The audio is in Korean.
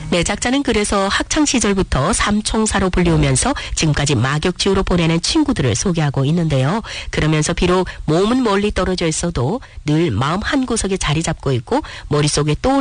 네, 작자는 그래서 학창시절부터 삼총사로 불리우면서 지금까지 막역지우로 보내는 친구들을 소개하고 있는데요. 그러면서 비록 몸은 멀리 떨어져 있어도 늘 마음 한구석에 자리 잡고 있고 머릿속에 떠